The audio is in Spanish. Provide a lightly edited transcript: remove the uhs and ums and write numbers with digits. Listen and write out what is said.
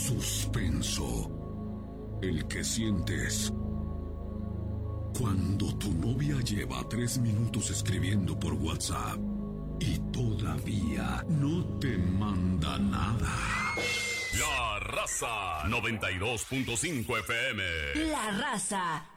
Suspenso. El que sientes cuando tu novia lleva 3 minutos escribiendo por WhatsApp y todavía no te manda nada. La Raza 92.5 FM. La Raza